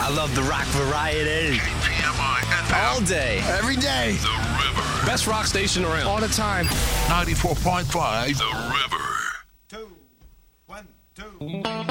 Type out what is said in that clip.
I love the rock variety. KPMI FM. All day. Every day. The River. Best rock station around. All the time. 94.5. The River. 2, 1, 2.